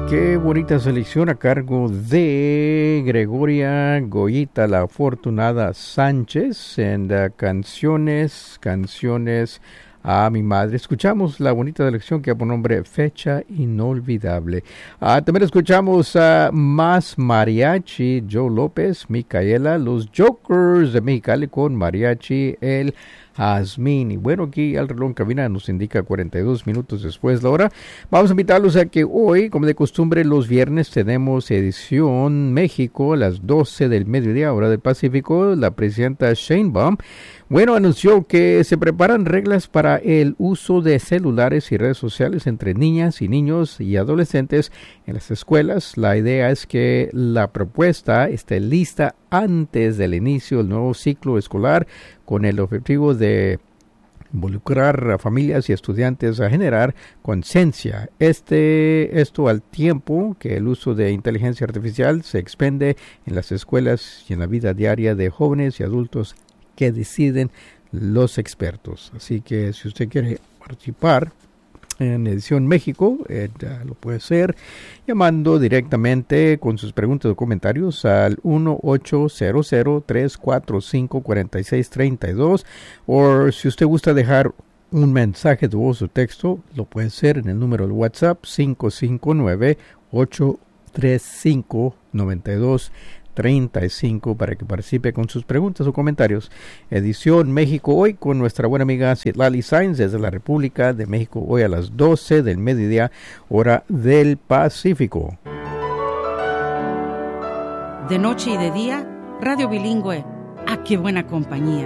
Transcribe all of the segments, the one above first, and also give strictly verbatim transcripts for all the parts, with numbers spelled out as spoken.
Qué bonita selección a cargo de Gregoria Goyita, la afortunada Sánchez, en uh, canciones, canciones a mi madre. Escuchamos la bonita selección que ha por nombre Fecha Inolvidable. Uh, también escuchamos a uh, Más Mariachi, Joe López, Micaela, los Jokers de Mexicali con Mariachi, el Jazmín. Y bueno, aquí al reloj en cabina nos indica cuarenta y dos minutos después la hora. Vamos a invitarlos a que hoy, como de costumbre, los viernes tenemos edición México a las doce del mediodía, hora del Pacífico. La presidenta Sheinbaum, bueno, anunció que se preparan reglas para el uso de celulares y redes sociales entre niñas y niños y adolescentes en las escuelas. La idea es que la propuesta esté lista antes del inicio del nuevo ciclo escolar, con el objetivo de involucrar a familias y estudiantes a generar conciencia. Este, esto al tiempo que el uso de inteligencia artificial se expende en las escuelas y en la vida diaria de jóvenes y adultos que deciden los expertos. Así que si usted quiere participar en Edición México, eh, lo puede hacer llamando directamente con sus preguntas o comentarios al uno ocho cero cero, tres cuatro cinco, cuatro seis tres dos, o si usted gusta dejar un mensaje de voz o texto, lo puede hacer en el número de WhatsApp cinco cinco nueve, ocho tres cinco, nueve dos treinta y cinco para que participe con sus preguntas o comentarios. Edición México Hoy con nuestra buena amiga Citlali Sainz desde la República de México, hoy a las doce del mediodía, hora del Pacífico. De noche y de día, Radio Bilingüe. ¡Ah, qué buena compañía!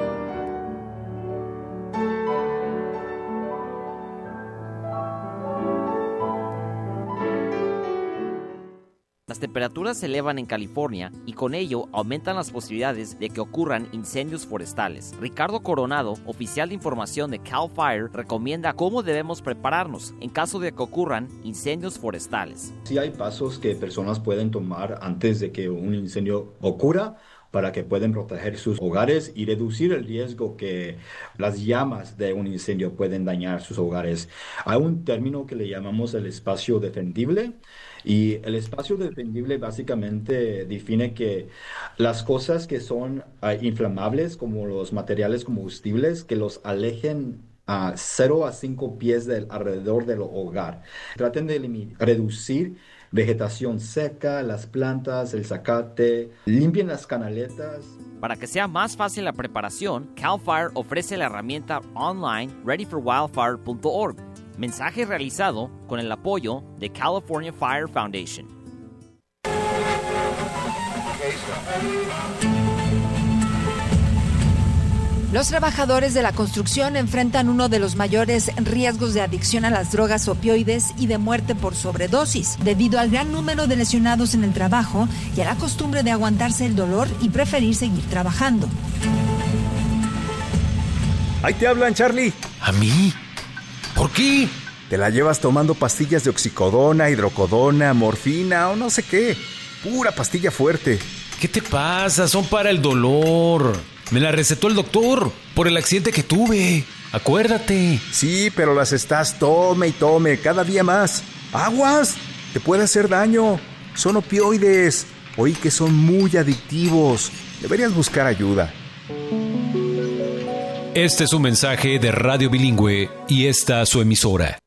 Las temperaturas se elevan en California y con ello aumentan las posibilidades de que ocurran incendios forestales. Ricardo Coronado, oficial de información de CAL FIRE, recomienda cómo debemos prepararnos en caso de que ocurran incendios forestales. Sí hay pasos que personas pueden tomar antes de que un incendio ocurra, para que puedan proteger sus hogares y reducir el riesgo que las llamas de un incendio pueden dañar sus hogares. Hay un término que le llamamos el espacio defendible, y el espacio defendible básicamente define que las cosas que son uh, inflamables, como los materiales combustibles, que los alejen a cero a cinco pies del alrededor del hogar. Traten de eliminar, reducir vegetación seca, las plantas, el zacate, limpien las canaletas. Para que sea más fácil la preparación, CAL FIRE ofrece la herramienta online ready for wildfire punto org. Mensaje realizado con el apoyo de California Fire Foundation. Los trabajadores de la construcción enfrentan uno de los mayores riesgos de adicción a las drogas opioides y de muerte por sobredosis, debido al gran número de lesionados en el trabajo y a la costumbre de aguantarse el dolor y preferir seguir trabajando. Ahí te hablan, Charlie. ¿A mí? ¿Por qué? Te la llevas tomando pastillas de oxicodona, hidrocodona, morfina o no sé qué. Pura pastilla fuerte. ¿Qué te pasa? Son para el dolor. Me la recetó el doctor por el accidente que tuve. Acuérdate. Sí, pero las estás tome y tome cada día más. ¡Aguas! Te puede hacer daño. Son opioides. Oí que son muy adictivos. Deberías buscar ayuda. Este es un mensaje de Radio Bilingüe y esta su emisora.